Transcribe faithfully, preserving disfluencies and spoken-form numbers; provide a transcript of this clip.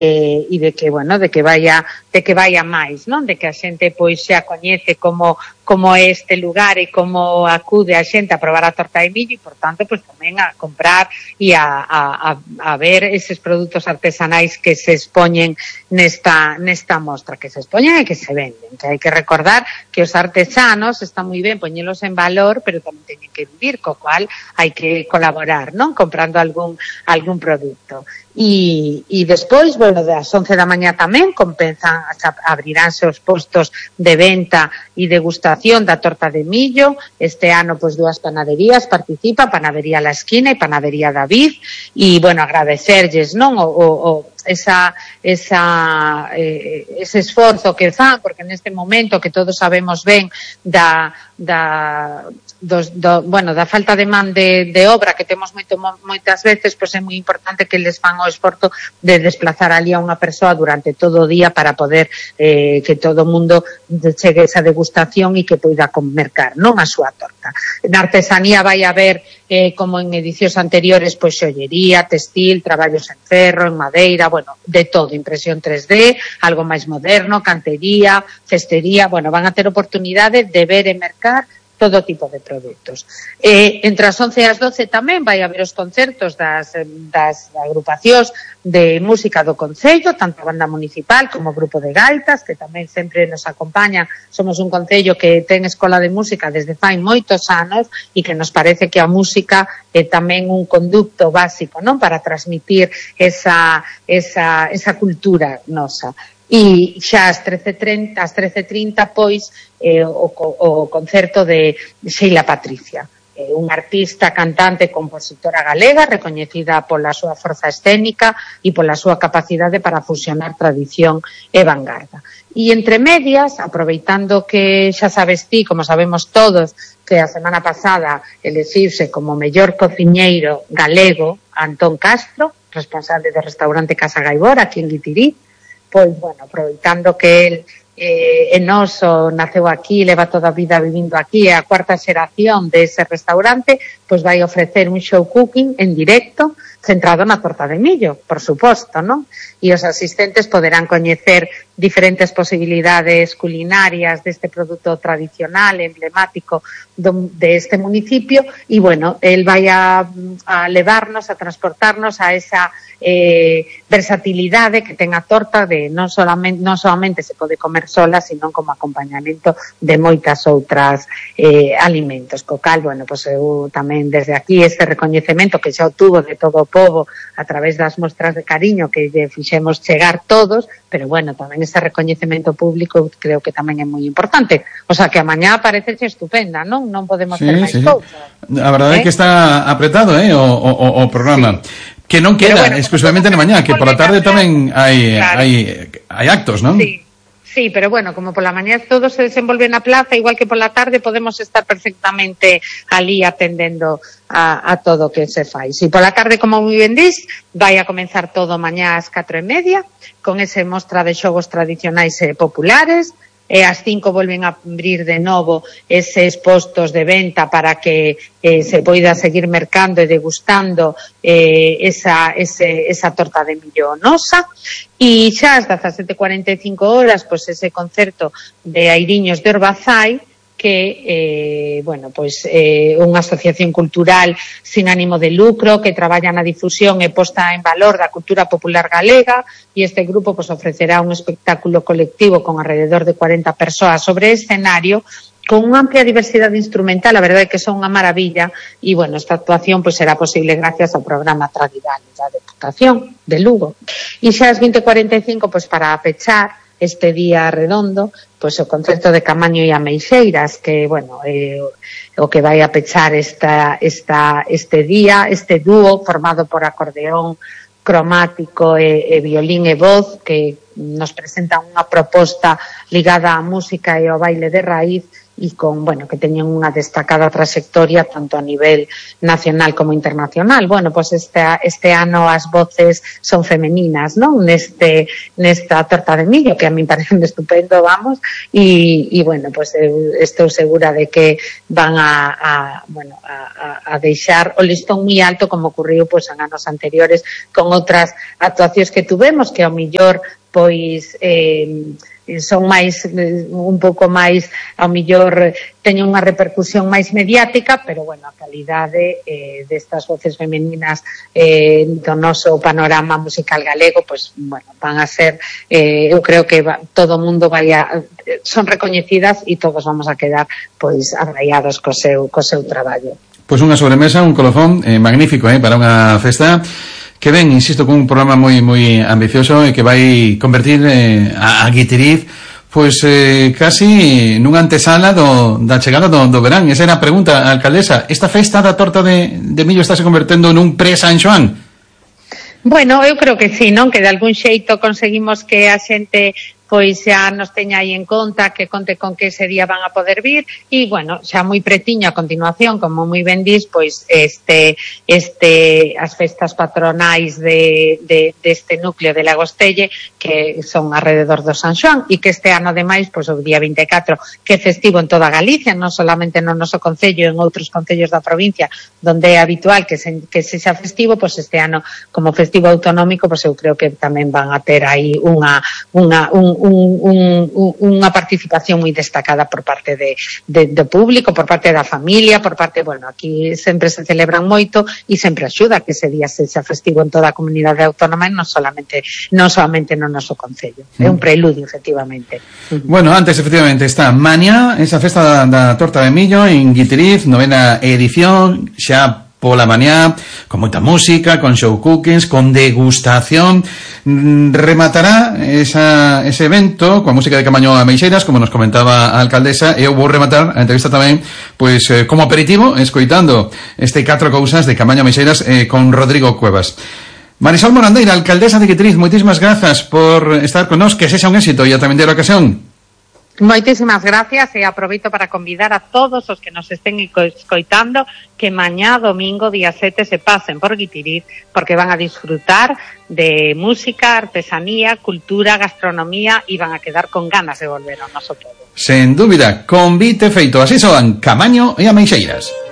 e, e de que, bueno, de que vaya de que vaya máis, non? De que a xente pois xa coñece como como é este lugar e como acude a xente a probar a torta de millo e, por tanto, pois tamén a comprar e a, a, a ver eses produtos artesanais que se expoñen nesta nesta mostra, que se expoñen e que se venden. Que hai que recordar que os artesanos está moi ben poñelos en valor, pero tamén teñen que vivir, co cual hai que colaborar, non? Comprando algún algún produto. E, e despois, bueno, das once da mañá tamén compenzan, abriránse os postos de venta e degustación da torta de millo. Este ano, pois, dúas panaderías participan, Panadería La Esquina e Panadería David, e, bueno, agradecerlles, non, o, o, o esa esa eh, ese esforzo que fan, porque neste momento que todos sabemos ben da da dos, do, bueno, da falta de man de, de obra que temos moito, moitas veces, pois é moi importante que les fan o esforzo de desplazar ali a unha persoa durante todo o día para poder eh, que todo o mundo chegue esa degustación e que poida mercar, non, a súa torta. Na artesanía vai haber, eh, como en edicións anteriores, pois xollería, textil, traballos en ferro, en madeira, bueno, de todo, impresión tres D, algo máis moderno, cantería, cestería, bueno, van a ter oportunidade de ver e mercar todo tipo de produtos. Eh, entre as once e as doce tamén vai haber os concertos das, das agrupacións de música do Concello, tanto a banda municipal como o grupo de gaitas, que tamén sempre nos acompañan. Somos un concello que ten escola de música desde fai moitos anos e que nos parece que a música é tamén un conducto básico, non, para transmitir esa, esa, esa cultura nosa. E xa ás trece trinta, ás trece trinta, pois, eh, o, o concerto de Sheila Patricia, eh, unha artista, cantante e compositora galega, recoñecida pola súa forza escénica e pola súa capacidade para fusionar tradición e vanguarda. E entre medias, aproveitando que xa sabes ti, como sabemos todos, que a semana pasada elexirse como mellor cociñeiro galego Antón Castro, responsable do restaurante Casa Gaibor, aquí en Guitirí, pois, bueno, aproveitando que el eh, é noso, naceu aquí, leva toda a vida vivindo aquí, é a cuarta xeración dese restaurante, pois vai ofrecer un show cooking en directo, centrado na torta de millo, por suposto, non? E os asistentes poderán coñecer diferentes posibilidades culinarias deste produto tradicional, emblemático do, de este municipio, e, bueno, el vai a, a levarnos, a transportarnos a esa eh, versatilidade que ten a torta de non solamente, non solamente se pode comer sola, sino como acompañamento de moitas outras eh, alimentos. Co cal, bueno, pues eu tamén desde aquí este recoñecemento que xa obtuvo de todo o pobo a través das mostras de cariño que lle fixemos chegar todos, pero bueno, tamén ese recoñecemento público creo que tamén é moi importante. O sea, que a mañá parece estupenda, non? Non podemos sí, ter máis sí. cousas. A verdade é ¿Eh? que está apretado, eh, o, o, o programa. Sí. Que non queda bueno, exclusivamente na mañá, que pola tarde tamén hai, claro. hai, hai actos, non? Sí. Sí, pero bueno, como pola mañá todo se desenvolve na plaza, igual que pola tarde podemos estar perfectamente ali atendendo a, a todo o que se fai. Si pola tarde, como moi ben dis, vai a comenzar todo mañá ás catro e media, con ese mostra de xogos tradicionais e populares, e ás cinco volven a abrir de novo eses postos de venta para que eh, se poida seguir mercando e degustando eh, esa, ese, esa torta de millo nosa. E xa ás dezasete cuarenta e cinco horas, pois ese concerto de Airiños de Orbazai, que, eh, bueno, pois, eh, unha asociación cultural sin ánimo de lucro que traballa na difusión e posta en valor da cultura popular galega, e este grupo pois ofrecerá un espectáculo colectivo con alrededor de cuarenta persoas sobre escenario, con unha amplia diversidade instrumental, a verdade é que son unha maravilla, e, bueno, esta actuación pois será posible gracias ao programa Tradigal da Deputación de Lugo. E xa ás vinte e cuarenta e cinco, pois para pechar este día redondo, pois o concerto de Camaño e Ameixeiras, que, bueno, é o que vai a pechar esta, esta, este día, este dúo formado por acordeón cromático e, e violín e voz, que nos presenta unha proposta ligada á música e ao baile de raíz, e con, bueno, que teñen unha destacada trayectoria tanto a nivel nacional como internacional. Bueno, pois pues este, este ano as voces son femeninas, non? Neste, nesta torta de millo, que a mí parece estupendo, vamos, e, e bueno, pois pues, estou segura de que van a, a bueno, a, a deixar o listón moi alto, como ocurriu pois pues, en anos anteriores con outras actuacións que tuvemos, que ao millor pois eh, son máis, un pouco máis, ao millor teñen unha repercusión máis mediática, pero bueno, a calidade eh, destas voces femeninas eh, do noso panorama musical galego, pois, bueno, van a ser, eh, eu creo que va, todo o mundo vai a, son recoñecidas e todos vamos a quedar, pois, abraiados co seu, co seu traballo. Pois unha sobremesa, un colofón eh, magnífico, eh, para unha festa que ven, insisto, con un programa moi moi ambicioso e que vai convertir eh, a, a Guitiriz pois eh, casi nunha antesala do, da chegada do, do verán. Esa era a pregunta, alcaldesa. Esta festa da torta de, de millo está se convertendo nun pre-San Xoán? Bueno, eu creo que sí, non? Que de algún xeito conseguimos que a xente pois xa nos teña aí en conta, que conte con que ese día van a poder vir, e, bueno, xa moi pretiño a continuación, como moi ben dis, pois este, este, as festas patronais de, de, deste núcleo de Lagostelle, que son alrededor do San Xoán, e que este ano, ademais, pois o día vinte e catro, que é festivo en toda Galicia, non solamente no noso concello, en outros concellos da provincia, donde é habitual que se, que se xa festivo, pois este ano, como festivo autonómico, pois eu creo que tamén van a ter aí unha, unha, un, Un, un, unha participación moi destacada por parte de, de, do público, por parte da familia, por parte, bueno, aquí sempre se celebran moito e sempre axuda que ese día sexa festivo en toda a comunidade autónoma e non solamente non solamente no noso concello. É un preludio, efectivamente. Bueno, antes, efectivamente, está mañá esa festa da, da torta de millo en Guitiriz, novena edición, xa pola mañá, con moita música, con show cookings, con degustación. Rematará esa, ese evento coa música de Camaño Ameixeiras, como nos comentaba a alcaldesa, e eu vou rematar a entrevista tamén pois eh, como aperitivo, escoitando este catro cousas de Camaño Ameixeiras eh, con Rodrigo Cuevas. Marisol Morandeira, alcaldesa de Guitiriz, moitísimas grazas por estar con nós, que sexa un éxito e a tamén ter a ocasión. Moitísimas gracias e aproveito para convidar a todos os que nos estén escoitando que mañá domingo día sete se pasen por Guitiriz porque van a disfrutar de música, artesanía, cultura, gastronomía e van a quedar con ganas de volver ao noso pobo. Sen dúbida, convite feito. Así son Camaño e Ameixeiras.